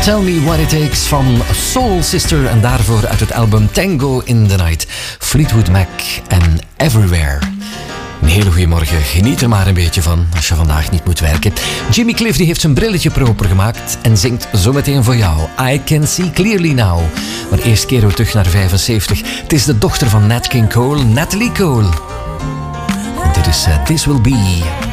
Tell Me What It Takes van Soul Sister. En daarvoor uit het album Tango in the Night, Fleetwood Mac en Everywhere. Een hele goede morgen. Geniet er maar een beetje van als je vandaag niet moet werken. Jimmy Cliff die heeft zijn brilletje proper gemaakt en zingt zometeen voor jou I Can See Clearly Now. Maar eerst keren we terug naar 75. Het is de dochter van Nat King Cole, Natalie Cole. Dit is This Will Be.